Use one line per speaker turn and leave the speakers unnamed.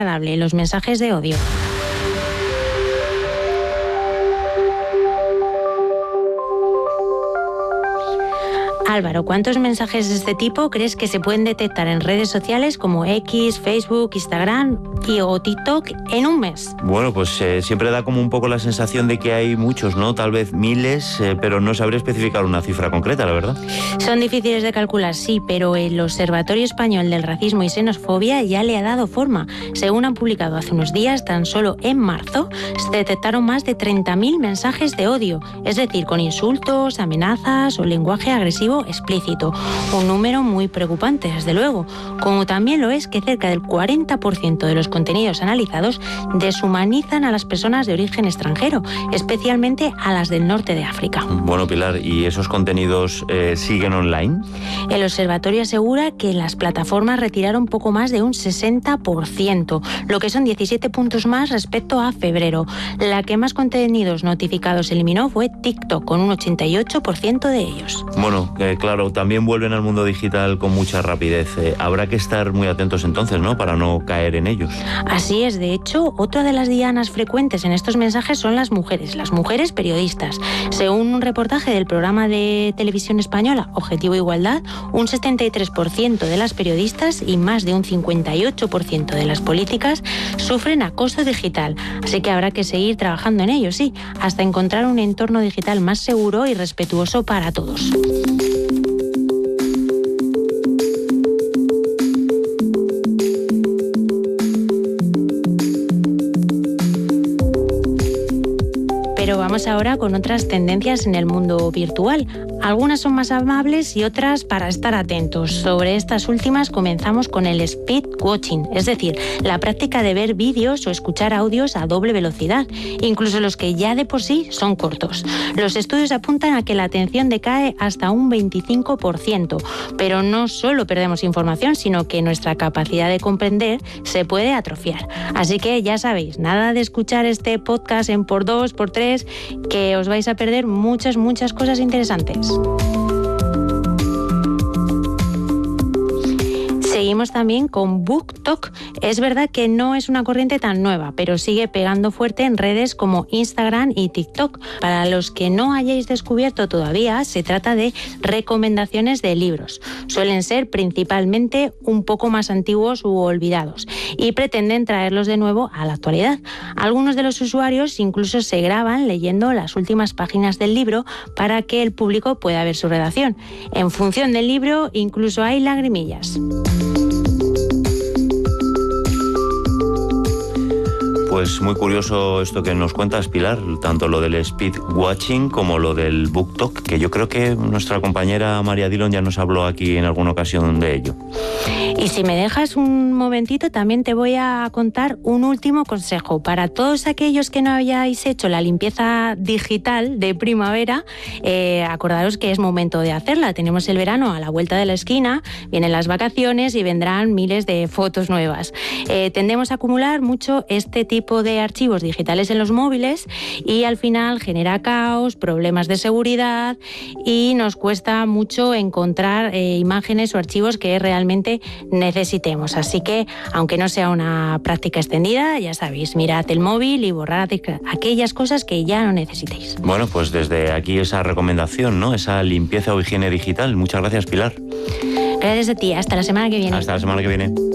agradable los mensajes de odio. Álvaro, ¿cuántos mensajes de este tipo crees que se pueden detectar en redes sociales como X, Facebook, Instagram o TikTok en un mes?
Bueno, pues siempre da como un poco la sensación de que hay muchos, ¿no? Tal vez miles, pero no sabría especificar una cifra concreta, la verdad.
Son difíciles de calcular, sí, pero el Observatorio Español del Racismo y Xenofobia ya le ha dado forma. Según han publicado hace unos días, tan solo en marzo se detectaron más de 30.000 mensajes de odio, es decir, con insultos, amenazas o lenguaje agresivo explícito. Un número muy preocupante, desde luego, como también lo es que cerca del 40% de los contenidos analizados deshumanizan a las personas de origen extranjero, especialmente a las del norte de África.
Bueno, Pilar, ¿y esos contenidos siguen online?
El observatorio asegura que las plataformas retiraron poco más de un 60%, lo que son 17 puntos más respecto a febrero. La que más contenidos notificados eliminó fue TikTok, con un 88% de ellos.
Bueno, claro, también vuelven al mundo digital con mucha rapidez. Habrá que estar muy atentos entonces, ¿no?, para no caer en ellos.
Así es, de hecho, otra de las dianas frecuentes en estos mensajes son las mujeres periodistas. Según un reportaje del programa de televisión española Objetivo Igualdad, un 73% de las periodistas y más de un 58% de las políticas sufren acoso digital. Así que habrá que seguir trabajando en ello, sí, hasta encontrar un entorno digital más seguro y respetuoso para todos. Pero vamos ahora con otras tendencias en el mundo virtual. Algunas son más amables y otras para estar atentos. Sobre estas últimas comenzamos con el speed watching, es decir, la práctica de ver vídeos o escuchar audios a doble velocidad, incluso los que ya de por sí son cortos. Los estudios apuntan a que la atención decae hasta un 25%, pero no solo perdemos información, sino que nuestra capacidad de comprender se puede atrofiar. Así que ya sabéis, nada de escuchar este podcast en por 2, por 3, que os vais a perder muchas cosas interesantes. Seguimos también con BookTok. Es verdad que no es una corriente tan nueva, pero sigue pegando fuerte en redes como Instagram y TikTok. Para los que no hayáis descubierto todavía, se trata de recomendaciones de libros. Suelen ser principalmente un poco más antiguos u olvidados y pretenden traerlos de nuevo a la actualidad. Algunos de los usuarios incluso se graban leyendo las últimas páginas del libro para que el público pueda ver su redacción. En función del libro, incluso hay lagrimillas.
Pues muy curioso esto que nos cuentas, Pilar, tanto lo del speed watching como lo del BookTok, que yo creo que nuestra compañera María Dillon ya nos habló aquí en alguna ocasión de ello.
Y si me dejas un momentito, también te voy a contar un último consejo. Para todos aquellos que no hayáis hecho la limpieza digital de primavera, acordaros que es momento de hacerla. Tenemos el verano a la vuelta de la esquina, vienen las vacaciones y vendrán miles de fotos nuevas. Tendemos a acumular mucho este tipo de archivos digitales en los móviles y al final genera caos, problemas de seguridad y nos cuesta mucho encontrar imágenes o archivos que realmente necesitemos. Así que, aunque no sea una práctica extendida, ya sabéis, mirad el móvil y borrad aquellas cosas que ya no necesitéis.
Bueno, pues desde aquí esa recomendación, ¿no?, esa limpieza o higiene digital. Muchas gracias, Pilar.
Gracias a ti. Hasta la semana que viene.
Hasta la semana que viene.